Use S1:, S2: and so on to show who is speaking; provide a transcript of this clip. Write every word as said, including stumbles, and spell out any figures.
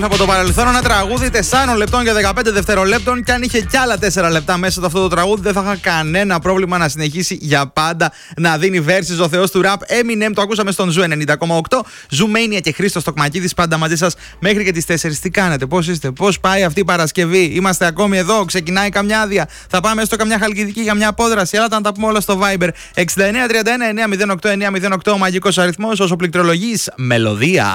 S1: Από το παρελθόν ένα τραγούδι τεσσάρων λεπτών και δεκαπέντε δευτερολέπτων, και αν είχε κι άλλα τέσσερα λεπτά μέσα σε αυτό το τραγούδι, δεν θα είχα κανένα πρόβλημα να συνεχίσει για πάντα να δίνει verses ο θεός του ραπ. Eminem, το ακούσαμε στον Ζου ενενήντα κόμμα οκτώ. Ζουμania και Χρήστος Τοκμακίδης πάντα μαζί σας μέχρι και τις τέσσερις. Τι κάνετε, πώς είστε, πώς πάει αυτή η Παρασκευή, είμαστε ακόμη εδώ, ξεκινάει καμιά άδεια, θα πάμε στο καμιά Χαλκιδική για μια απόδραση. Έλα να τα πούμε όλα στο Viber εξήντα εννέα τριάντα ένα εννέα μηδέν οκτώ εννέα μηδέν οκτώ, ο μαγικός αριθμός, όσο πληκτρολογείς μελωδία.